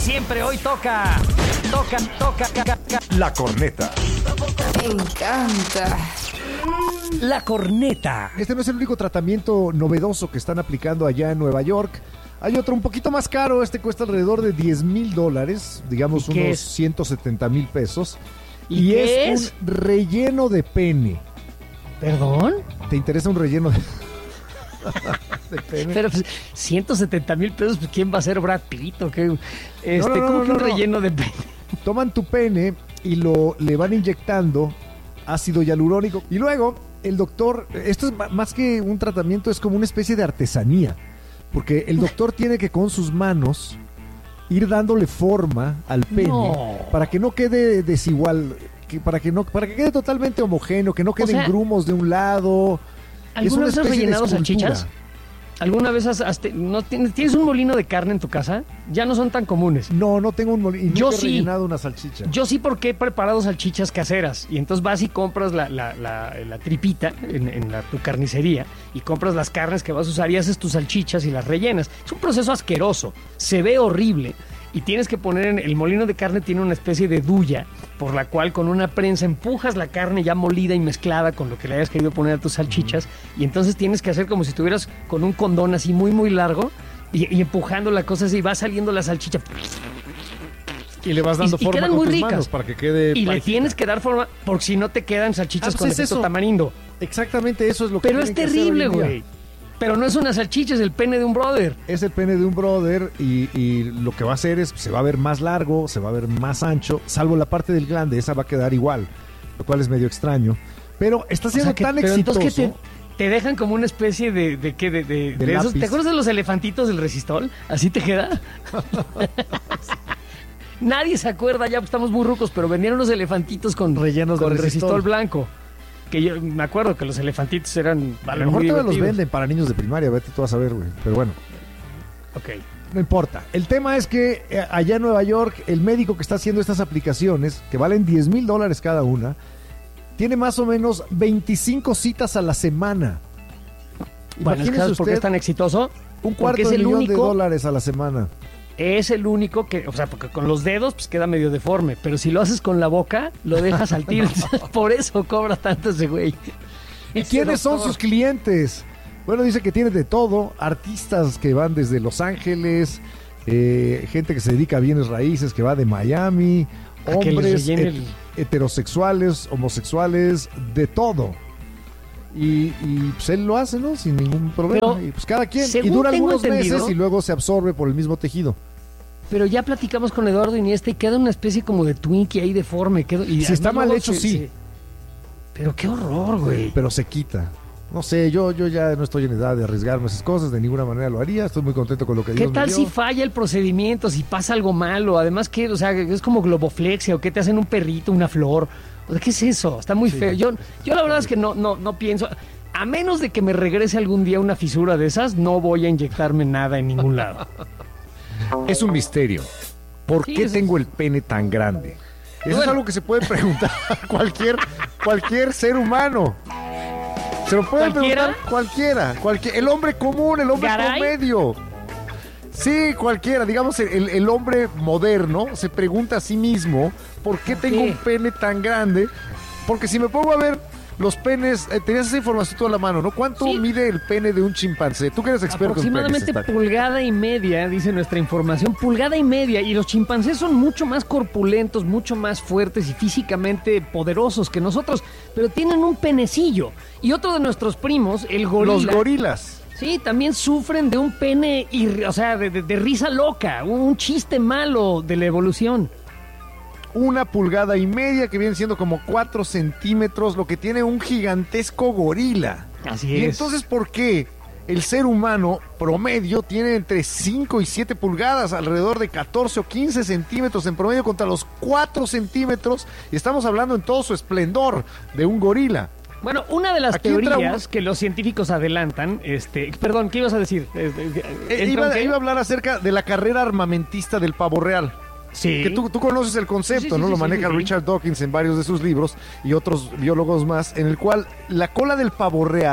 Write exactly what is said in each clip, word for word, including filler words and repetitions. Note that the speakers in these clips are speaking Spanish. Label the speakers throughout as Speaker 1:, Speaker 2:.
Speaker 1: siempre, hoy toca, toca, toca, toca, toca.
Speaker 2: La corneta.
Speaker 3: Me encanta.
Speaker 1: La corneta.
Speaker 2: Este no es el único tratamiento novedoso que están aplicando allá en Nueva York. Hay otro un poquito más caro. Este cuesta alrededor de diez mil dólares, digamos
Speaker 1: ¿Y qué
Speaker 2: unos
Speaker 1: es?
Speaker 2: ciento setenta mil pesos.
Speaker 1: ¿Y
Speaker 2: Y,
Speaker 1: qué
Speaker 2: es,
Speaker 1: es?
Speaker 2: un relleno de pene.
Speaker 1: ¿Perdón?
Speaker 2: ¿Te interesa un relleno de, de pene?
Speaker 1: Pero pues, ciento setenta mil pesos, pues ¿quién va a ser Brad Pitt o qué? Este,
Speaker 2: No, no, no,
Speaker 1: ¿cómo
Speaker 2: no,
Speaker 1: que un
Speaker 2: no.
Speaker 1: relleno de pene?
Speaker 2: Toman tu pene y lo le van inyectando ácido hialurónico. Y luego el doctor, esto es ma- más que un tratamiento, es como una especie de artesanía. Porque el doctor tiene que con sus manos ir dándole forma al pene
Speaker 1: No.
Speaker 2: para que no quede desigual, que para que no para que quede totalmente homogéneo, que no queden
Speaker 1: sea,
Speaker 2: grumos de un lado. Es
Speaker 1: ¿Alguna
Speaker 2: una
Speaker 1: vez has
Speaker 2: especie de
Speaker 1: rellenado
Speaker 2: escultura.
Speaker 1: salchichas? ¿Alguna vez has, has te- no tienes, tienes un molino de carne en tu casa? Ya no son tan comunes.
Speaker 2: No, no tengo un molino. Y
Speaker 1: Yo
Speaker 2: nunca he
Speaker 1: sí.
Speaker 2: rellenado una salchicha.
Speaker 1: Yo sí, porque he preparado salchichas caseras. Y entonces vas y compras la, la, la, la tripita en, en la, tu carnicería y compras las carnes que vas a usar y haces tus salchichas y las rellenas. Es un proceso asqueroso. Se ve horrible. Y tienes que poner en el molino de carne, tiene una especie de duya por la cual con una prensa empujas la carne ya molida y mezclada con lo que le hayas querido poner a tus salchichas. Y entonces tienes que hacer como si estuvieras con un condón así muy, muy largo y, y empujando la cosa así. Va saliendo la salchicha.
Speaker 2: Y le vas dando
Speaker 1: Y- y
Speaker 2: forma
Speaker 1: quedan
Speaker 2: con
Speaker 1: muy
Speaker 2: tus
Speaker 1: ricas.
Speaker 2: manos para que quede
Speaker 1: Y le
Speaker 2: parejita.
Speaker 1: tienes que dar forma, porque si no te quedan salchichas
Speaker 2: Ah, pues
Speaker 1: con
Speaker 2: es
Speaker 1: efecto
Speaker 2: eso.
Speaker 1: tamarindo.
Speaker 2: Exactamente eso es lo que
Speaker 1: Pero es
Speaker 2: tienen que hacer
Speaker 1: terrible,
Speaker 2: hoy en día.
Speaker 1: güey. Pero no es una salchicha, es el pene de un brother.
Speaker 2: Es el pene de un brother y, y lo que va a hacer es, se va a ver más largo, se va a ver más ancho, salvo la parte del glande, esa va a quedar igual, lo cual es medio extraño. Pero está
Speaker 1: O
Speaker 2: siendo
Speaker 1: sea, que-
Speaker 2: tan
Speaker 1: pero
Speaker 2: exitoso.
Speaker 1: entonces que te, te dejan como una especie de, de qué, de, de,
Speaker 2: De
Speaker 1: de esos.
Speaker 2: lápiz.
Speaker 1: ¿Te acuerdas de los elefantitos del Resistol? ¿Así te queda? Nadie se acuerda, ya estamos muy rucos, pero vendieron unos elefantitos con
Speaker 2: Rellenos de
Speaker 1: con
Speaker 2: Resistol.
Speaker 1: Resistol blanco. Que yo me acuerdo que los elefantitos eran
Speaker 2: A lo mejor
Speaker 1: muy
Speaker 2: todavía los
Speaker 1: divertidos.
Speaker 2: venden para niños de primaria, vete tú a saber, güey. Pero bueno,
Speaker 1: Ok.
Speaker 2: no importa. El tema es que eh, allá en Nueva York, el médico que está haciendo estas aplicaciones, que valen diez mil dólares cada una, tiene más o menos veinticinco citas a la semana.
Speaker 1: Bueno, es que
Speaker 2: Imagínese
Speaker 1: ¿sabes por qué
Speaker 2: usted
Speaker 1: es tan exitoso?
Speaker 2: un
Speaker 1: porque
Speaker 2: cuarto
Speaker 1: es
Speaker 2: de
Speaker 1: el
Speaker 2: millón de
Speaker 1: único-
Speaker 2: dólares a la semana.
Speaker 1: Es el único que, o sea, porque con los dedos pues queda medio deforme, pero si lo haces con la boca, lo dejas al tiro. Entonces, por eso cobra tanto ese güey.
Speaker 2: ¿Y
Speaker 1: Ese
Speaker 2: quiénes son
Speaker 1: doctor.
Speaker 2: sus clientes? Bueno, dice que tiene de todo, artistas que van desde Los Ángeles, eh, gente que se dedica a bienes raíces, que va de Miami,
Speaker 1: A que les
Speaker 2: hombres
Speaker 1: rellene
Speaker 2: het-
Speaker 1: el-
Speaker 2: heterosexuales, homosexuales, de todo. Y, y, pues él lo hace, ¿no? Sin ningún problema.
Speaker 1: Pero,
Speaker 2: y pues cada quien. Y
Speaker 1: según
Speaker 2: dura
Speaker 1: tengo
Speaker 2: algunos
Speaker 1: entendido-
Speaker 2: meses y luego se absorbe por el mismo tejido.
Speaker 1: Pero ya platicamos con Eduardo Iniesta y queda una especie como de Twinkie ahí deforme. Queda, y
Speaker 2: Si está
Speaker 1: además
Speaker 2: mal
Speaker 1: luego
Speaker 2: hecho,
Speaker 1: se-
Speaker 2: sí.
Speaker 1: se- Pero qué horror, güey.
Speaker 2: Pero se quita. No sé, yo, yo ya no estoy en edad de arriesgarme esas cosas, de ninguna manera lo haría. Estoy muy contento con lo que
Speaker 1: ¿Qué
Speaker 2: Dios me
Speaker 1: tal
Speaker 2: dio.
Speaker 1: si falla el procedimiento, si pasa algo malo? Además, que, o sea, es como globoflexia o que te hacen un perrito, una flor. O sea, ¿qué es eso? Está muy
Speaker 2: Sí.
Speaker 1: feo. Yo, yo la verdad es que no, no, no pienso. A menos de que me regrese algún día una fisura de esas, no voy a inyectarme nada en ningún lado.
Speaker 2: Es un misterio. ¿Por
Speaker 1: Sí,
Speaker 2: qué
Speaker 1: es-
Speaker 2: tengo el pene tan grande? Eso es
Speaker 1: Bueno.
Speaker 2: algo que se puede preguntar a cualquier, cualquier ser humano. Se lo puede
Speaker 1: ¿Cualquiera?
Speaker 2: preguntar cualquiera. Cualquier, el hombre común, el hombre
Speaker 1: ¿Garay?
Speaker 2: promedio. Sí, cualquiera. Digamos, el, el hombre moderno se pregunta a sí mismo, ¿por qué tengo
Speaker 1: qué?
Speaker 2: un pene tan grande? Porque si me pongo a ver los penes, eh, tenías esa información tú a la mano, ¿no? ¿Cuánto
Speaker 1: Sí.
Speaker 2: mide el pene de un chimpancé? Tú que eres experto en penes.
Speaker 1: Aproximadamente
Speaker 2: está-
Speaker 1: pulgada y media, dice nuestra información, pulgada y media. Y los chimpancés son mucho más corpulentos, mucho más fuertes y físicamente poderosos que nosotros, pero tienen un penecillo. Y otro de nuestros primos, el gorila.
Speaker 2: Los gorilas.
Speaker 1: Sí, también sufren de un pene, irri- o sea, de, de- de risa loca, un, un chiste malo de la evolución.
Speaker 2: Una pulgada y media, que viene siendo como cuatro centímetros, lo que tiene un gigantesco gorila.
Speaker 1: Así
Speaker 2: Y
Speaker 1: es.
Speaker 2: entonces, ¿por qué el ser humano promedio tiene entre cinco y siete pulgadas, alrededor de catorce o quince centímetros en promedio contra los cuatro centímetros? Y estamos hablando en todo su esplendor de un gorila.
Speaker 1: Bueno, una de las
Speaker 2: Aquí entra
Speaker 1: teorías
Speaker 2: uno-
Speaker 1: que los científicos adelantan, este, perdón, ¿qué ibas a decir? Eh, eh,
Speaker 2: Eh,
Speaker 1: ¿entra
Speaker 2: iba,
Speaker 1: un qué?
Speaker 2: iba a hablar acerca de la carrera armamentista del pavo real.
Speaker 1: Sí.
Speaker 2: Que tú, tú conoces el concepto,
Speaker 1: Sí, sí,
Speaker 2: ¿no?
Speaker 1: sí,
Speaker 2: Lo
Speaker 1: sí,
Speaker 2: maneja
Speaker 1: sí, sí.
Speaker 2: Richard Dawkins en varios de sus libros y otros biólogos más, en el cual la cola del pavo real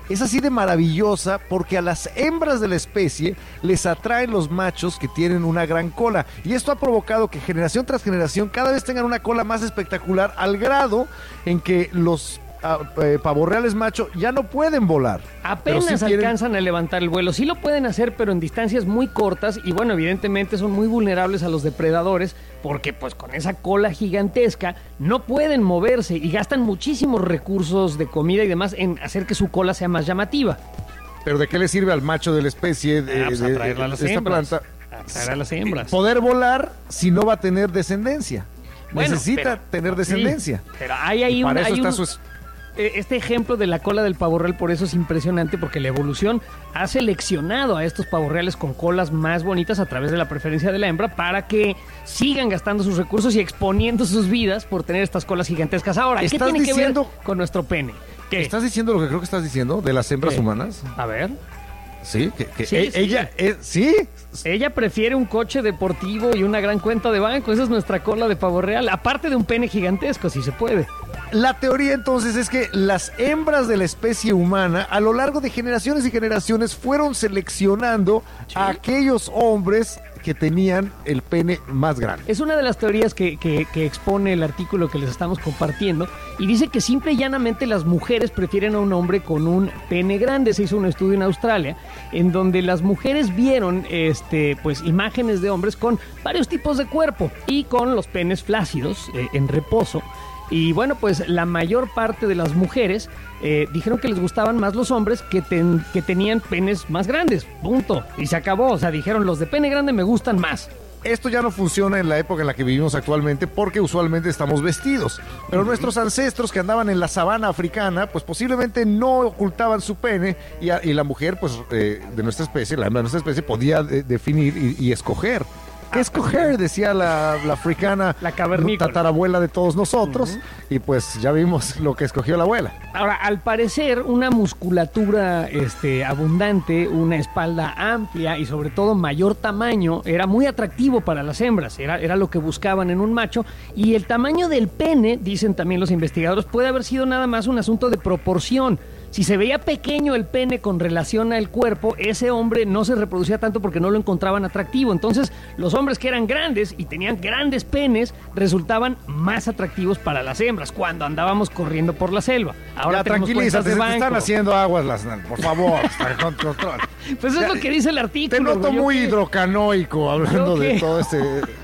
Speaker 2: es así de maravillosa porque a las hembras de la especie les atraen los machos que tienen una gran cola. Y esto ha provocado que generación tras generación cada vez tengan una cola más espectacular, al grado en que los uh, eh, pavorreales macho ya no pueden volar.
Speaker 1: Apenas
Speaker 2: sí
Speaker 1: alcanzan
Speaker 2: tienen...
Speaker 1: a levantar el vuelo. Sí lo pueden hacer, pero en distancias muy cortas. Y bueno, evidentemente son muy vulnerables a los depredadores, porque pues con esa cola gigantesca no pueden moverse y gastan muchísimos recursos de comida y demás en hacer que su cola sea más llamativa.
Speaker 2: ¿Pero de qué le sirve al macho de la especie de,
Speaker 1: Ah, pues
Speaker 2: de,
Speaker 1: atraerla a las
Speaker 2: de esta
Speaker 1: hembras.
Speaker 2: planta?
Speaker 1: Atraer a las hembras.
Speaker 2: Poder volar si no va a tener descendencia.
Speaker 1: Bueno,
Speaker 2: Necesita
Speaker 1: pero-
Speaker 2: tener descendencia.
Speaker 1: Sí, pero hay ahí
Speaker 2: Y para
Speaker 1: un,
Speaker 2: eso
Speaker 1: hay
Speaker 2: está
Speaker 1: un-
Speaker 2: su es-
Speaker 1: eh, este ejemplo de la cola del pavo real, por eso es impresionante, porque la evolución ha seleccionado a estos pavos reales con colas más bonitas a través de la preferencia de la hembra para que sigan gastando sus recursos y exponiendo sus vidas por tener estas colas gigantescas. Ahora, ¿qué
Speaker 2: ¿Estás
Speaker 1: tiene
Speaker 2: diciendo-
Speaker 1: que ver con nuestro pene? ¿Qué?
Speaker 2: ¿Estás diciendo lo que creo que estás diciendo de las hembras
Speaker 1: ¿Qué?
Speaker 2: humanas?
Speaker 1: A ver.
Speaker 2: Sí, que, que
Speaker 1: Sí,
Speaker 2: e-
Speaker 1: sí.
Speaker 2: ella es, sí.
Speaker 1: Ella prefiere un coche deportivo y una gran cuenta de banco. Esa es nuestra cola de pavo real. Aparte de un pene gigantesco, si se puede.
Speaker 2: La teoría entonces es que las hembras de la especie humana a lo largo de generaciones y generaciones fueron seleccionando
Speaker 1: Sí.
Speaker 2: a aquellos hombres que tenían el pene más grande.
Speaker 1: Es una de las teorías que, que- que expone el artículo que les estamos compartiendo y dice que simple y llanamente las mujeres prefieren a un hombre con un pene grande. Se hizo un estudio en Australia en donde las mujeres vieron este, pues, imágenes de hombres con varios tipos de cuerpo y con los penes flácidos eh, en reposo. Y bueno, pues la mayor parte de las mujeres eh, dijeron que les gustaban más los hombres que, ten- que tenían penes más grandes, punto. Y se acabó, o sea, dijeron los de pene grande me gustan más.
Speaker 2: Esto ya no funciona en la época en la que vivimos actualmente porque usualmente estamos vestidos. Pero nuestros ancestros que andaban en la sabana africana, pues posiblemente no ocultaban su pene y, a- y la mujer, pues eh, de nuestra especie, la hembra de nuestra especie, podía de- definir y, y escoger. ¿Qué escoger? Decía la, la africana,
Speaker 1: La cavernícola.
Speaker 2: tatarabuela de todos nosotros. Y pues ya vimos lo que escogió la abuela.
Speaker 1: Ahora, al parecer, una musculatura este, abundante, una espalda amplia y sobre todo mayor tamaño era muy atractivo para las hembras, era, era lo que buscaban en un macho. Y el tamaño del pene, dicen también los investigadores, puede haber sido nada más un asunto de proporción. Si se veía pequeño el pene con relación al cuerpo, ese hombre no se reproducía tanto porque no lo encontraban atractivo. Entonces, los hombres que eran grandes y tenían grandes penes resultaban más atractivos para las hembras cuando andábamos corriendo por la selva. Ahora
Speaker 2: ya
Speaker 1: tenemos cuentas
Speaker 2: tranquilízate,
Speaker 1: de
Speaker 2: se te
Speaker 1: banco.
Speaker 2: están haciendo aguas las... Por favor, está con control.
Speaker 1: Pues es
Speaker 2: Ya,
Speaker 1: lo que dice el artículo.
Speaker 2: Te noto
Speaker 1: ¿yo
Speaker 2: muy
Speaker 1: qué?
Speaker 2: hidrocanoico hablando
Speaker 1: ¿Yo
Speaker 2: de
Speaker 1: qué?
Speaker 2: todo este...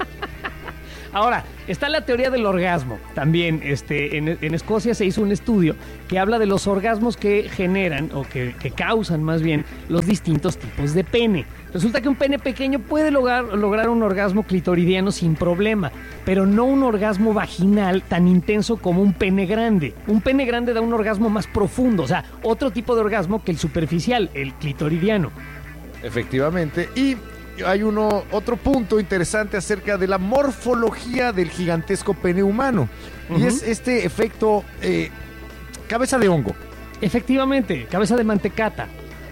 Speaker 1: Ahora, está la teoría del orgasmo. También este, en, en Escocia se hizo un estudio que habla de los orgasmos que generan, o que, que causan más bien, los distintos tipos de pene. Resulta que un pene pequeño puede lograr, lograr un orgasmo clitoridiano sin problema, pero no un orgasmo vaginal tan intenso como un pene grande. Un pene grande da un orgasmo más profundo, o sea, otro tipo de orgasmo que el superficial, el clitoridiano.
Speaker 2: Efectivamente. Y hay uno otro punto interesante acerca de la morfología del gigantesco pene humano. Y
Speaker 1: Ujú.
Speaker 2: es este efecto eh, cabeza de hongo.
Speaker 1: Efectivamente, cabeza de mantecata.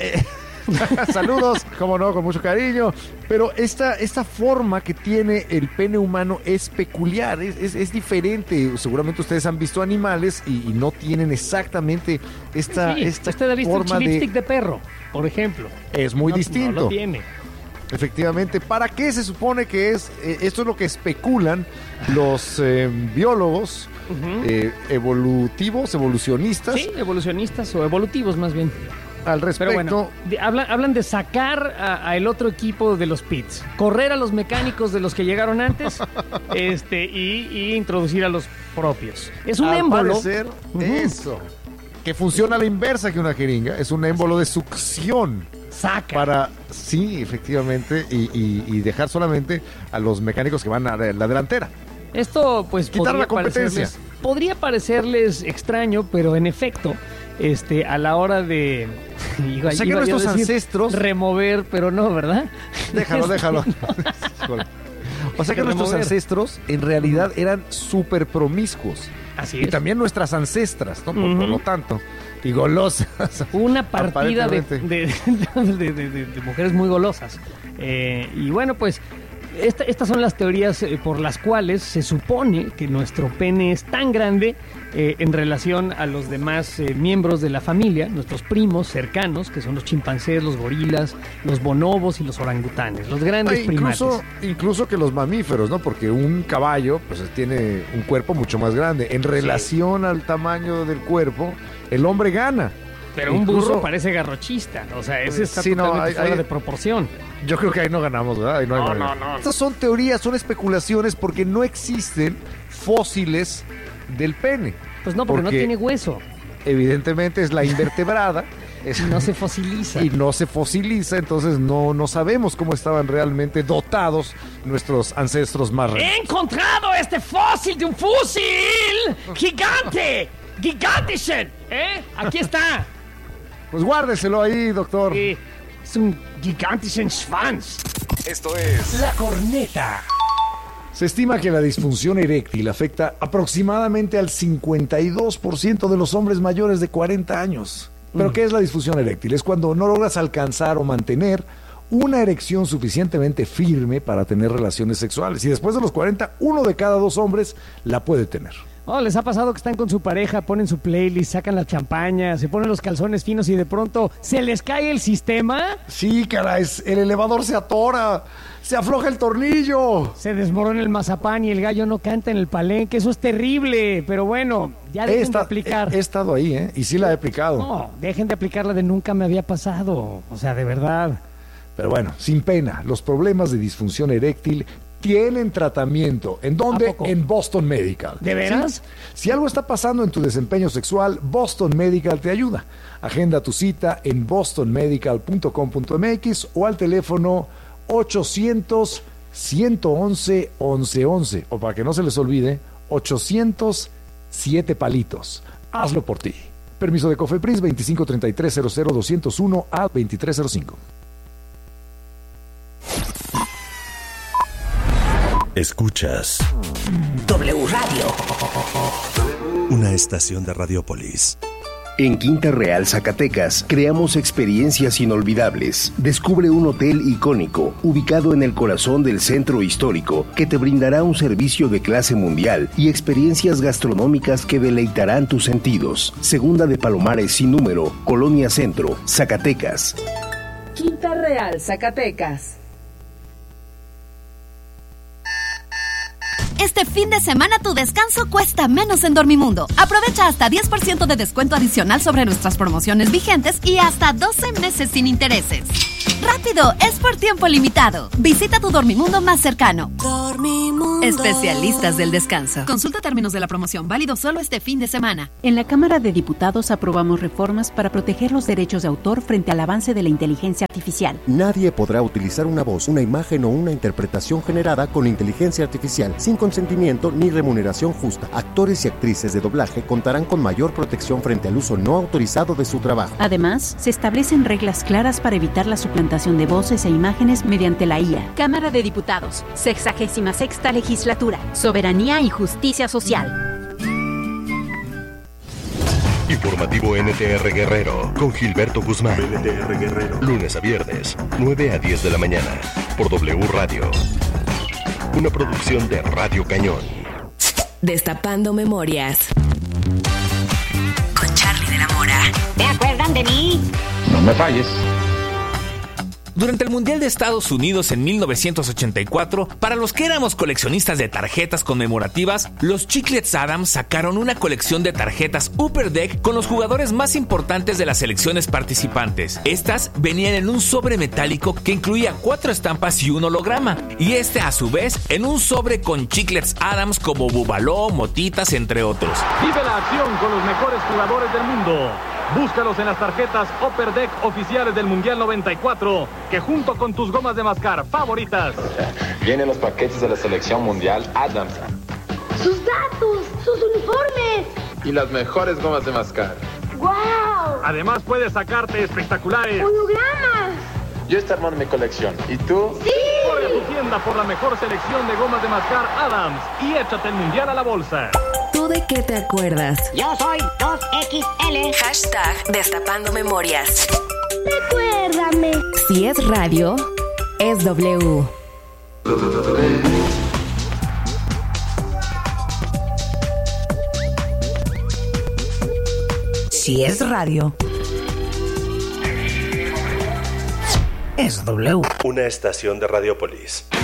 Speaker 2: Saludos, como no, con mucho cariño. Pero esta, esta forma que tiene el pene humano es peculiar, es, es, es diferente. Seguramente ustedes han visto animales y, y no tienen exactamente esta,
Speaker 1: Sí,
Speaker 2: esta
Speaker 1: usted ha visto el
Speaker 2: forma
Speaker 1: chilipstick
Speaker 2: de...
Speaker 1: de perro, por ejemplo.
Speaker 2: Es muy
Speaker 1: No-
Speaker 2: distinto.
Speaker 1: No lo tiene.
Speaker 2: Efectivamente, ¿para qué se supone que es? Eh, esto es lo que especulan los eh, biólogos
Speaker 1: Ujú.
Speaker 2: eh, evolutivos, evolucionistas,
Speaker 1: Sí, evolucionistas o evolutivos más bien.
Speaker 2: al
Speaker 1: Pero
Speaker 2: respecto.
Speaker 1: bueno, de- hablan, hablan de sacar a, a el otro equipo de los pits, correr a los mecánicos de los que llegaron antes este, y, y introducir a los propios. Es un
Speaker 2: al
Speaker 1: émbolo.
Speaker 2: parecer,
Speaker 1: Ujú.
Speaker 2: eso, que funciona a la inversa que una jeringa, es un émbolo de succión.
Speaker 1: Saca.
Speaker 2: Para, sí, efectivamente, y, y- y dejar solamente a los mecánicos que van a la delantera.
Speaker 1: Esto, pues,
Speaker 2: Quitar
Speaker 1: podría
Speaker 2: la competencia.
Speaker 1: parecerles- podría parecerles extraño, pero en efecto, este, a la hora de. iba-
Speaker 2: O sea que
Speaker 1: iba yo a
Speaker 2: nuestros
Speaker 1: decir
Speaker 2: ancestros-
Speaker 1: remover, pero no, ¿verdad?
Speaker 2: Déjalo, déjalo. Híjole. O sea que nuestros
Speaker 1: Remover.
Speaker 2: ancestros en realidad eran súper promiscuos.
Speaker 1: Así
Speaker 2: Y
Speaker 1: es.
Speaker 2: también nuestras ancestras, ¿no? Por, por
Speaker 1: Ujú.
Speaker 2: lo tanto. Y golosas.
Speaker 1: Una partida de,
Speaker 2: Aparentemente.
Speaker 1: de, de- de- de- de mujeres muy golosas. Eh, y bueno, pues esta, estas son las teorías eh, por las cuales se supone que nuestro pene es tan grande eh, en relación a los demás eh, miembros de la familia, nuestros primos cercanos, que son los chimpancés, los gorilas, los bonobos y los orangutanes, los grandes
Speaker 4: Ah, incluso,
Speaker 1: primates.
Speaker 4: incluso que los mamíferos, ¿no? Porque un caballo pues tiene un cuerpo mucho más grande. En relación al tamaño del cuerpo, el hombre gana.
Speaker 1: Pero un
Speaker 4: incluso-
Speaker 1: burro parece garrochista, o sea, ese está
Speaker 4: Sí, no,
Speaker 1: totalmente
Speaker 4: hay-
Speaker 1: fuera
Speaker 4: hay-
Speaker 1: de proporción.
Speaker 4: Yo creo que ahí no ganamos, ¿verdad? Ahí no, hay
Speaker 1: No,
Speaker 4: manera.
Speaker 1: no, no.
Speaker 4: Estas son teorías, son especulaciones porque no existen fósiles del pene.
Speaker 1: Pues no, porque,
Speaker 4: Porque-
Speaker 1: no tiene hueso,
Speaker 4: Evidentemente es la invertebrada. es-
Speaker 1: no se fosiliza.
Speaker 4: y no se fosiliza, entonces no, no sabemos cómo estaban realmente dotados nuestros ancestros más remotos.
Speaker 1: ¡He encontrado este fósil de un fósil gigante! ¡Gigantischen! ¿Eh? Aquí está.
Speaker 4: Pues guárdeselo ahí, doctor.
Speaker 1: Eh, es un gigantischen Schwanz.
Speaker 5: Esto es
Speaker 6: La Corneta.
Speaker 2: Se estima que la disfunción eréctil afecta aproximadamente al cincuenta y dos por ciento de los hombres mayores de cuarenta años. ¿Pero qué es la disfunción eréctil? Es cuando no logras alcanzar o mantener una erección suficientemente firme para tener relaciones sexuales. Y después de los cuarenta, uno de cada dos hombres la puede tener.
Speaker 1: Oh, ¿les ha pasado que están con su pareja, ponen su playlist, sacan la champaña, se ponen los calzones finos y de pronto se les cae el sistema?
Speaker 2: Sí, caray, el elevador se atora, se afloja el tornillo.
Speaker 1: Se desmorona el mazapán y el gallo no canta en el palenque. Eso es terrible, pero bueno, ya
Speaker 2: He,
Speaker 1: dejen de
Speaker 2: esta-
Speaker 1: aplicar.
Speaker 2: he- he estado ahí, ¿eh? Y sí la he aplicado.
Speaker 1: No, dejen de aplicar la de nunca me había pasado. O sea, de verdad.
Speaker 2: Pero bueno, sin pena, los problemas de disfunción eréctil tienen tratamiento. ¿En dónde?
Speaker 1: ¿A poco?
Speaker 2: En Boston Medical.
Speaker 1: ¿De veras?
Speaker 2: ¿Sí? Si algo está pasando en tu desempeño sexual, Boston Medical te ayuda. Agenda tu cita en boston medical punto com punto m x o al teléfono ochocientos, ciento once, once once. O para que no se les olvide, ochocientos, siete palitos. Hazlo por ti. Permiso de Cofepris veinticinco treinta y tres cero cero doscientos uno a veintitrés cero cinco.
Speaker 7: Escuchas
Speaker 6: W Radio.
Speaker 7: una estación de Radiopolis.
Speaker 8: En Quinta Real, Zacatecas, creamos experiencias inolvidables. Descubre un hotel icónico, ubicado en el corazón del centro histórico, que te brindará un servicio de clase mundial y experiencias gastronómicas que deleitarán tus sentidos. Segunda de Palomares sin número, Colonia Centro, Zacatecas.
Speaker 3: Quinta Real, Zacatecas.
Speaker 9: Este fin de semana tu descanso cuesta menos en Dormimundo. Aprovecha hasta diez por ciento de descuento adicional sobre nuestras promociones vigentes y hasta doce meses sin intereses. ¡Rápido! Es por tiempo limitado. Visita tu Dormimundo más cercano. Dormimundo. Especialistas del descanso. Consulta términos de la promoción. Válido solo este fin de semana.
Speaker 10: En la Cámara de Diputados aprobamos reformas para proteger los derechos de autor frente al avance de la inteligencia artificial.
Speaker 11: Nadie podrá utilizar una voz, una imagen o una interpretación generada con inteligencia artificial sin consentimiento ni remuneración justa. Actores y actrices de doblaje contarán con mayor protección frente al uso no autorizado de su trabajo.
Speaker 10: Además, se establecen reglas claras para evitar la suplantación de voces e imágenes mediante la I A. Cámara de Diputados, sexagésima sexta legislatura, soberanía y justicia social.
Speaker 7: Informativo N T R Guerrero con Gilberto Guzmán. N T R Guerrero. Lunes a viernes, nueve a diez de la mañana, por W Radio. Una producción de Radio Cañón.
Speaker 12: Destapando Memorias.
Speaker 9: Con Charlie de la Mora.
Speaker 12: ¿Te acuerdan de mí?
Speaker 13: No me falles.
Speaker 14: Durante el Mundial de Estados Unidos en mil novecientos ochenta y cuatro, para los que éramos coleccionistas de tarjetas conmemorativas, los Chiclets Adams sacaron una colección de tarjetas Upper Deck con los jugadores más importantes de las selecciones participantes. Estas venían en un sobre metálico que incluía cuatro estampas y un holograma, y este a su vez en un sobre con Chiclets Adams como Bubaló, Motitas, entre otros.
Speaker 15: Vive la acción con los mejores jugadores del mundo. Búscalos en las tarjetas Upper Deck oficiales del Mundial noventa y cuatro, que junto con tus gomas de mascar favoritas
Speaker 16: vienen los paquetes de la selección mundial Adams.
Speaker 17: ¡Sus datos! ¡Sus uniformes!
Speaker 16: Y las mejores gomas de mascar.
Speaker 17: ¡Wow!
Speaker 15: Además puedes sacarte espectaculares
Speaker 17: ¡hologramas!
Speaker 16: Yo estoy armando mi colección. ¿Y tú?
Speaker 17: ¡Sí!
Speaker 15: Corre a tu tienda por la mejor selección de gomas de mascar Adams y échate el Mundial a la bolsa.
Speaker 12: ¿Tú de qué te acuerdas?
Speaker 18: Yo soy dos equis ele.
Speaker 12: Hashtag Destapando Memorias.
Speaker 17: Recuérdame.
Speaker 12: Si es radio, es W.
Speaker 6: Si es radio, es W.
Speaker 7: Una estación de Radiopolis.